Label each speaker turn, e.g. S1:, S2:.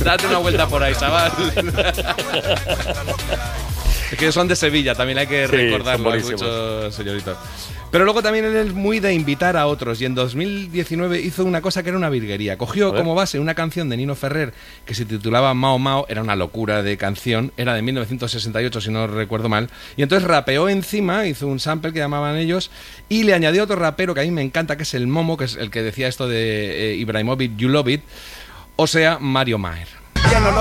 S1: Date una vuelta por ahí, chaval. Es que son de Sevilla, también hay que recordarlo, hay muchos señoritos. Pero luego también él es muy de invitar a otros, y en 2019 hizo una cosa que era una virguería. Cogió como base una canción de Nino Ferrer que se titulaba Mao Mao, era una locura de canción, era de 1968 si no recuerdo mal, y entonces rapeó encima, hizo un sample que llamaban ellos, y le añadió otro rapero que a mí me encanta, que es el Momo, que es el que decía esto de Ibrahimovic, You Love It, o sea, Mario Maher.
S2: Ya no lo